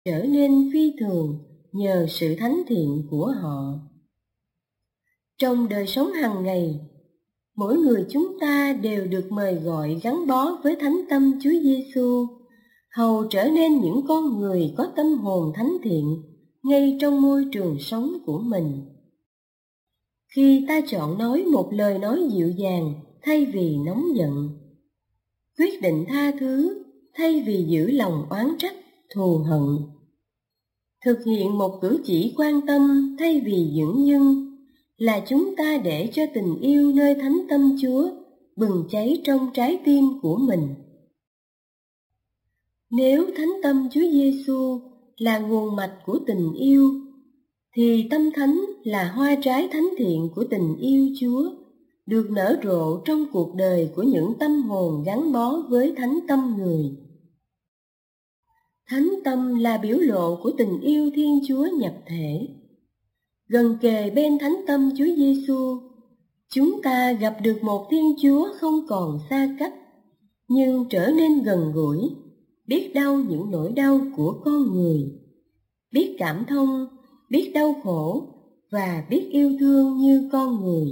trở nên phi thường nhờ sự thánh thiện của họ. Trong đời sống hàng ngày, mỗi người chúng ta đều được mời gọi gắn bó với thánh tâm Chúa Giêsu, hầu trở nên những con người có tâm hồn thánh thiện ngay trong môi trường sống của mình. Khi ta chọn nói một lời nói dịu dàng thay vì nóng giận, quyết định tha thứ thay vì giữ lòng oán trách, thù hận, thực hiện một cử chỉ quan tâm thay vì dửng dưng, là chúng ta để cho tình yêu nơi thánh tâm Chúa bừng cháy trong trái tim của mình. Nếu thánh tâm Chúa Giêsu là nguồn mạch của tình yêu, thì tâm thánh là hoa trái thánh thiện của tình yêu Chúa, được nở rộ trong cuộc đời của những tâm hồn gắn bó với thánh tâm người. Thánh tâm là biểu lộ của tình yêu Thiên Chúa nhập thể. Gần kề bên thánh tâm Chúa Giêsu, chúng ta gặp được một Thiên Chúa không còn xa cách, nhưng trở nên gần gũi, biết đau những nỗi đau của con người, biết cảm thông, biết đau khổ và biết yêu thương như con người.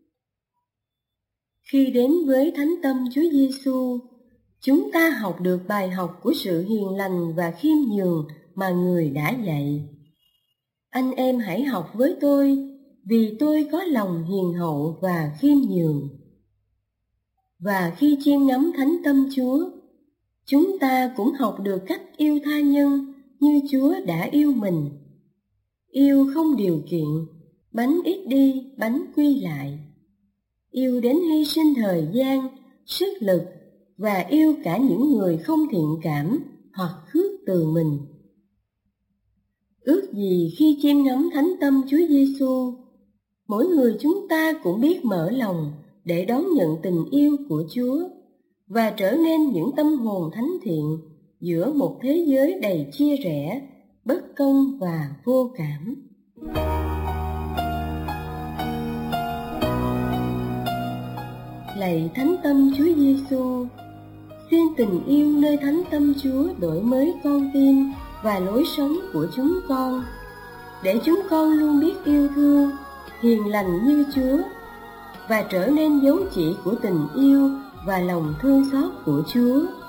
Khi đến với thánh tâm Chúa Giêsu, chúng ta học được bài học của sự hiền lành và khiêm nhường mà Người đã dạy. Anh em hãy học với tôi, vì tôi có lòng hiền hậu và khiêm nhường. Và khi chiêm ngắm thánh tâm Chúa, chúng ta cũng học được cách yêu tha nhân như Chúa đã yêu mình. Yêu không điều kiện, bánh ít đi, bánh quy lại. Yêu đến hy sinh thời gian, sức lực và yêu cả những người không thiện cảm hoặc khước từ mình. Ước gì khi chiêm ngắm thánh tâm Chúa Giêsu, mỗi người chúng ta cũng biết mở lòng để đón nhận tình yêu của Chúa và trở nên những tâm hồn thánh thiện giữa một thế giới đầy chia rẽ, bất công và vô cảm. Lạy thánh tâm Chúa Giêsu, xin tình yêu nơi thánh tâm Chúa đổi mới con tim và lối sống của chúng con, để chúng con luôn biết yêu thương, hiền lành như Chúa và trở nên dấu chỉ của tình yêu và lòng thương xót của Chúa.